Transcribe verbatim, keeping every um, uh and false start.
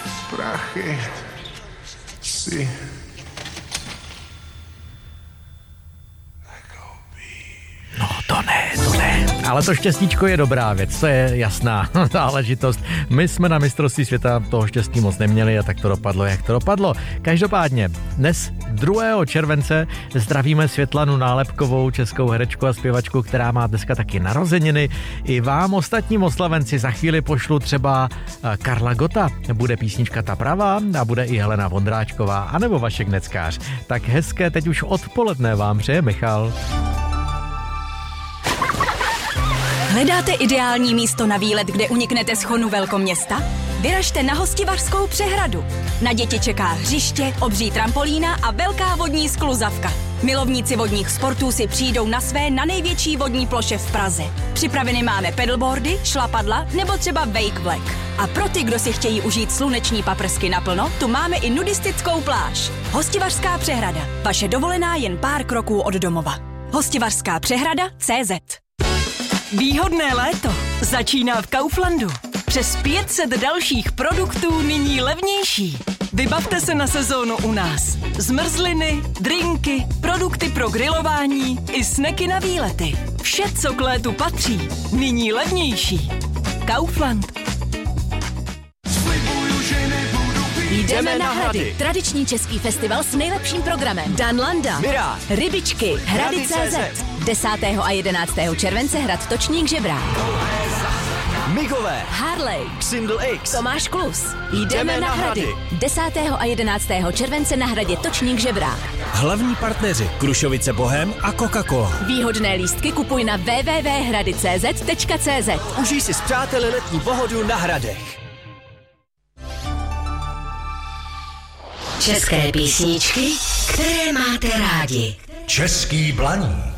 prachy si No to ne, to ne. Ale to štěstíčko je dobrá věc, to je jasná záležitost. My jsme na mistrovství světa toho štěstí moc neměli a tak to dopadlo, jak to dopadlo. Každopádně dnes druhého července zdravíme Světlanu Nálepkovou, českou herečku a zpěvačku, která má dneska taky narozeniny. I vám ostatním oslavenci za chvíli pošlu třeba Karla Gotta, bude písnička Ta pravá a bude i Helena Vondráčková, anebo Vašek Neckář. Tak hezké teď už odpoledne vám přeje Michal. Hledáte ideální místo na výlet, kde uniknete z chonu velkoměsta? Vyražte na Hostivařskou přehradu. Na děti čeká hřiště, obří trampolína a velká vodní skluzavka. Milovníci vodních sportů si přijdou na své na největší vodní ploše v Praze. Připraveny máme pedalboardy, šlapadla nebo třeba wake black. A pro ty, kdo si chtějí užít sluneční paprsky naplno, tu máme i nudistickou pláž. Hostivařská přehrada. Vaše dovolená jen pár kroků od domova. Hostivařská přehrada tečka cé zet. Výhodné léto začíná v Kauflandu. Přes pět set dalších produktů nyní levnější. Vybavte se na sezónu u nás. Zmrzliny, drinky, produkty pro grilování i sneky na výlety. Vše, co k létu patří, nyní levnější. Kaufland. Jdeme na Hrady. Tradiční český festival s nejlepším programem. Dan Landa, Mirá, Rybičky, Hrady tečka cé zet. desátého a jedenáctého července hrad Točník Žebrák. Migové, Harley, Xindl X, Tomáš Klus. Jdeme, Jdeme na na Hrady. Hrady. desátého a jedenáctého července na hradě Točník Žebrák. hlavní partneři Krušovice Bohem a Coca-Cola. Výhodné lístky kupuj na w w w tečka hrady tečka cé zet tečka cé zet. Užij si s přáteli letní pohodu na Hradech. České písničky, které máte rádi. Český Blaník.